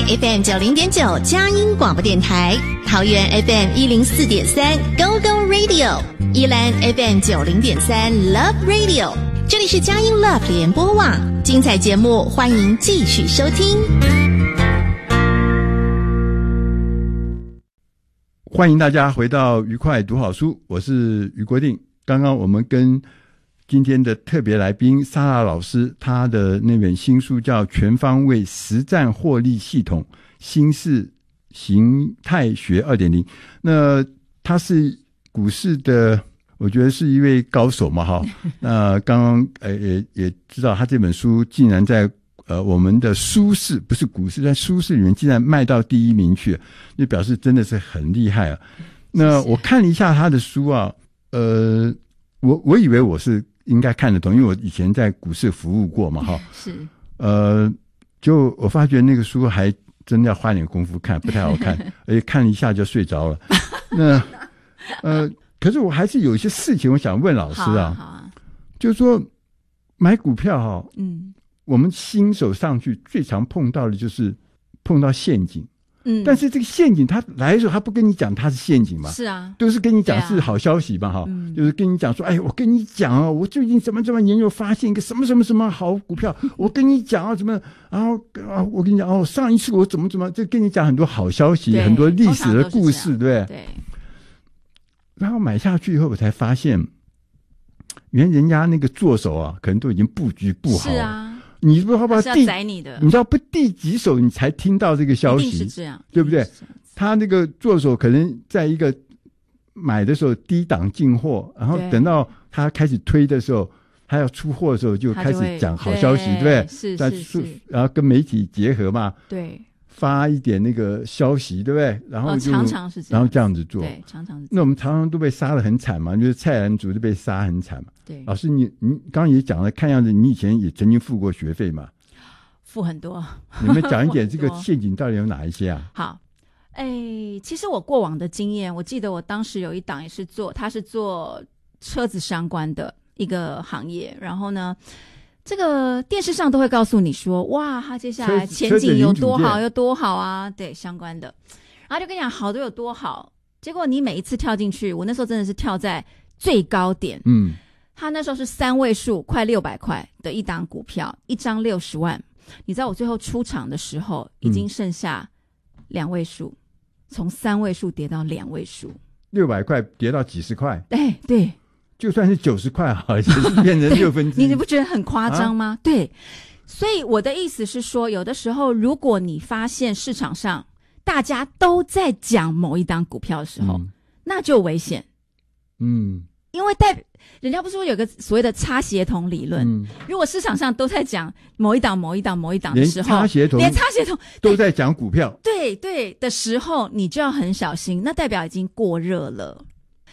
FM 90.9佳音广播电台，桃园 FM 104.3 Go Go Radio， 宜兰 FM 90.3 Love Radio。这里是佳音 Love 联播网，精彩节目欢迎继续收听。 欢迎大家回到愉快读好书，我是余国定。刚刚我们跟今天的特别来宾莎拉老师，他的那本新书叫《全方位实战获利系统：新式形态学 2.0》。那他是股市的，我觉得是一位高手嘛，哈。那刚刚也知道，他这本书竟然在我们的书市，不是股市，在书市里面竟然卖到第1名去，就表示真的是很厉害啊。那我看了一下他的书啊，我以为我是应该看得懂，因为我以前在股市服务过嘛，哈。是。就我发觉那个书还真的要花点功夫看，不太好看，而且看一下就睡着了。那可是我还是有一些事情我想问老师啊，好啊，就是说买股票哈，我们新手上去最常碰到的就是碰到陷阱。但是这个陷阱他来的时候，他不跟你讲他是陷阱嘛？是啊，都是跟你讲是好消息嘛，哈，就是跟你讲说，哎，我跟你讲啊，我最近怎么研究发现一个什么什么什么好股票，我跟你讲啊，怎么，然后我跟你讲哦，上一次我怎么，就跟你讲很多好消息，很多历史的故事，对不对？对。然后买下去以后，我才发现，原来人家那个做手啊，可能都已经布局布好了。是啊。你不知道你知道不第几手你才听到这个消息，一定是这样，对不对？他那个做手可能在一个买的时候低档进货，然后等到他开始推的时候，他要出货的时候就开始讲好消息，对不对？是，然后跟媒体结合嘛，对，发一点那个消息，对不对？然后就常常是这样，然后这样子做，对，常常是。那我们常常都被杀得很惨嘛，就是菜篮族就被杀很惨嘛。对，老师你刚刚也讲了，看样子你以前也曾经付过学费嘛？付很多。你们讲一点这个陷阱到底有哪一些啊？好，其实我过往的经验，我记得我当时有一档也是他是做车子相关的一个行业，然后呢，这个电视上都会告诉你说，哇，他接下来前景有多好，有多好啊，对，相关的，然后就跟你讲好的有多好，结果你每一次跳进去，我那时候真的是跳在最高点，他那时候是3位数，快600块的一档股票，一张60万。你知道我最后出场的时候，已经剩下2位数，从3位数跌到2位数，600块跌到几十块。对，就算是90块好，也是变成6分之一。你不觉得很夸张吗？对，所以我的意思是说，有的时候如果你发现市场上大家都在讲某一档股票的时候，那就危险。因为人家不是说有个所谓的擦鞋童理论，如果市场上都在讲某一档的时候，连擦鞋童都在讲股票，对的时候，你就要很小心，那代表已经过热了。